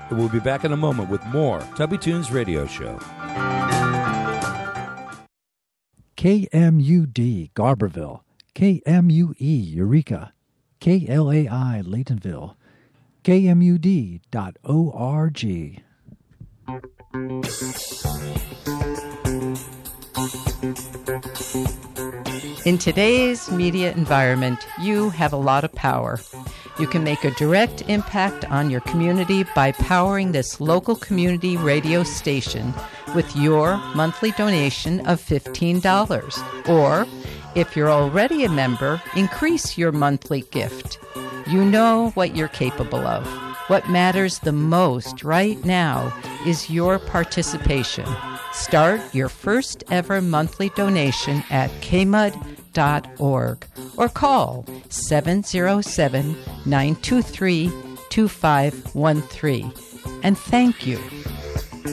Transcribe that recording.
We'll be back in a moment with more Tubby Tunes Radio Show. KMUD Garberville, KMUE Eureka, KLAI Laytonville, KMUD.org. In today's media environment, you have a lot of power. You can make a direct impact on your community by powering this local community radio station with your monthly donation of $15. Or, if you're already a member, increase your monthly gift. You know what you're capable of. What matters the most right now is your participation. Start your first ever monthly donation at kmud.org or call 707-923-2513. And thank you